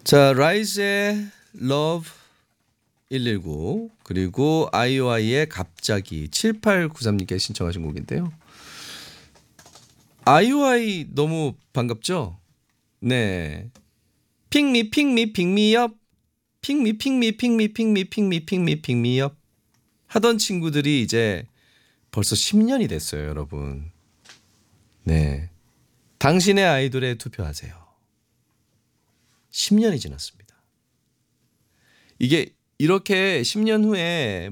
자, 라이즈의 Love 119 그리고 아이오아이의 갑자기 7893님께 신청하신 곡인데요. 아이오아이 너무 반갑죠? 네. 핑미 핑미 핑미업 핑미 핑미 핑미 핑미 핑미 핑미 핑미업 하던 친구들이 이제 벌써 10년이 됐어요, 여러분. 네. 당신의 아이돌에 투표하세요. 10년이 지났습니다. 이게 이렇게 10년 후에